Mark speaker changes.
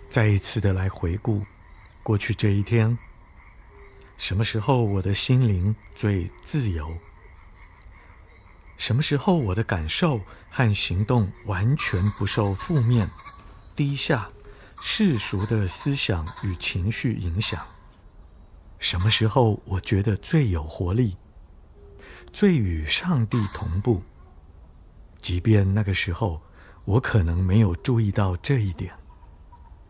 Speaker 1: 再一次的来回顾过去这一天，什么时候我的心灵最自由？什么时候我的感受和行动完全不受负面、低下、世俗的思想与情绪影响？什么时候我觉得最有活力，最与上帝同步？即便那个时候我可能没有注意到这一点。